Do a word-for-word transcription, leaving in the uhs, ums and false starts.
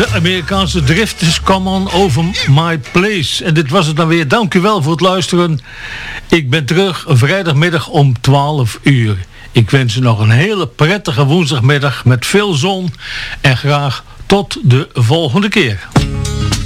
De Amerikaanse Drifters, Come On Over My Place. En dit was het dan weer. Dank u wel voor het luisteren. Ik ben terug vrijdagmiddag om twaalf uur. Ik wens u nog een hele prettige woensdagmiddag met veel zon. En graag tot de volgende keer.